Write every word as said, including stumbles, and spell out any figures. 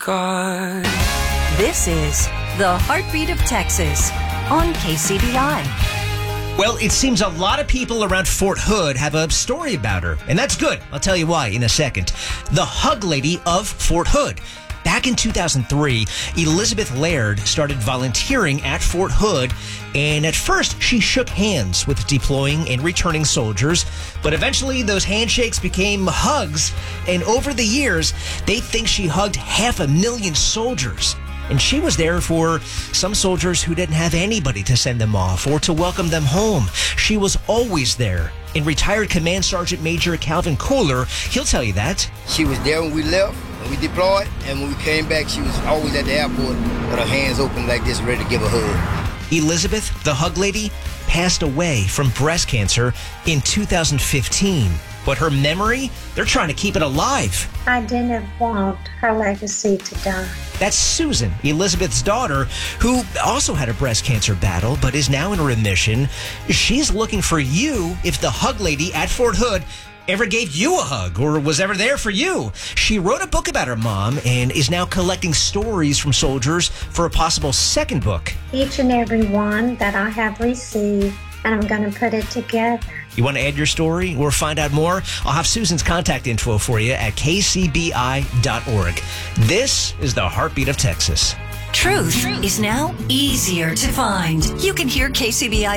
God. This is the Heartbeat of Texas on K C B I. Well, it seems a lot of people around Fort Hood have a story about her, and that's good. I'll tell you why in a second. The Hug Lady of Fort Hood. Back in two thousand three, Elizabeth Laird started volunteering at Fort Hood, and at first she shook hands with deploying and returning soldiers, but eventually those handshakes became hugs, and over the years, they think she hugged half a million soldiers. And she was there for some soldiers who didn't have anybody to send them off or to welcome them home. She was always there. And retired Command Sergeant Major Calvin Kohler, he'll tell you that. She was there when we left, when we deployed, and when we came back, she was always at the airport with her hands open like this, ready to give a hug. Elizabeth, the Hug Lady, passed away from breast cancer in two thousand fifteen. But her memory, they're trying to keep it alive. I didn't want her legacy to die. That's Susan, Elizabeth's daughter, who also had a breast cancer battle but is now in remission. She's looking for you if the Hug Lady at Fort Hood ever gave you a hug or was ever there for you. She wrote a book about her mom and is now collecting stories from soldiers for a possible second book. Each and every one that I have received, and I'm going to put it together. You want to add your story or find out more? I'll have Susan's contact info for you at k c b i dot org. This is the Heartbeat of Texas. Truth is now easier to find. You can hear K C B I